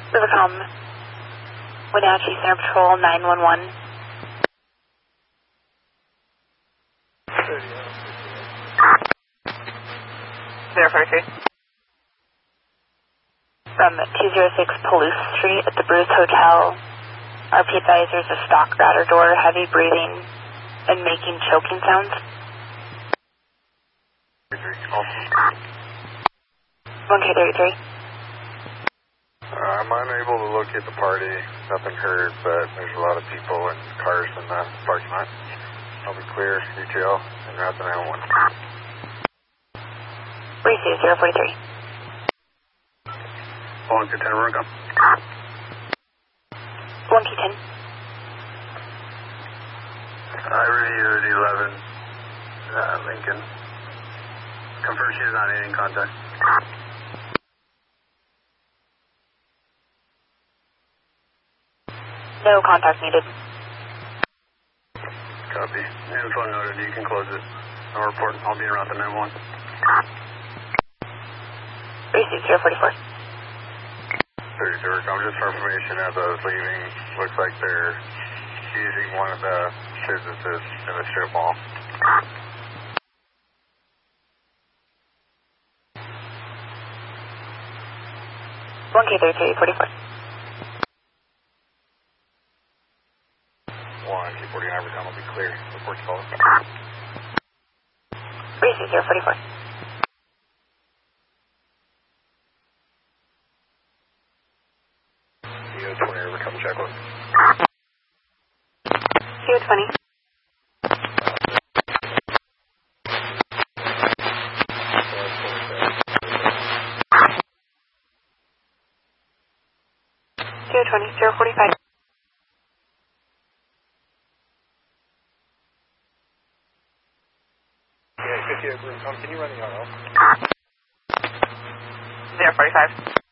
Rivercom, Wenatchee Center Patrol 911. 043. From 206 Palouse Street at the Bruce Hotel. RP advisors a stock router door, heavy breathing, and making choking sounds. 1K33. I'm unable to locate the party. Nothing heard, but there's a lot of people and cars in the parking lot. I'll be clear, detail, and route the 911. Receive 043. 1K10, we're going. 1K10. Route 11, Lincoln. Confirm she is not in contact. No contact needed. Copy. Info noted. You can close it. No report. I'll be around the 911. Receive 044. 32. Just for information, as I was leaving, looks like they're using one of the businesses in the strip mall. One K33, 44. 1K49, Rivercom will be clear. Report to call. Receive 044. CO20, Rivercom checklist. CO20. CO20, 045. Yeah, 50 Rivercom, can you run the RL? 045.